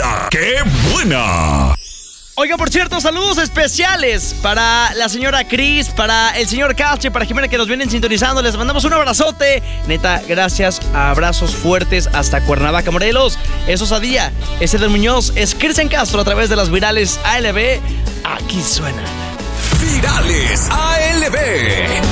¡La qué buena! Oiga, por cierto, saludos especiales para la señora Cris, para el señor Castro y para Jimena que nos vienen sintonizando. Les mandamos un abrazote. Neta, gracias. Abrazos fuertes hasta Cuernavaca, Morelos. Eso es Adía, es Eder Muñoz, es Cristian Castro a través de las virales ALB. Aquí suena. Virales ALB.